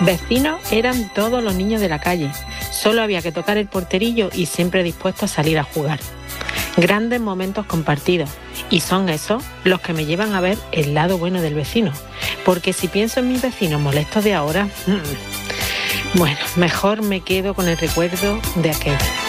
Vecinos eran todos los niños de la calle. Solo había que tocar el porterillo y siempre dispuestos a salir a jugar. Grandes momentos compartidos. Y son esos los que me llevan a ver el lado bueno del vecino. Porque si pienso en mis vecinos molestos de ahora, bueno, mejor me quedo con el recuerdo de aquello.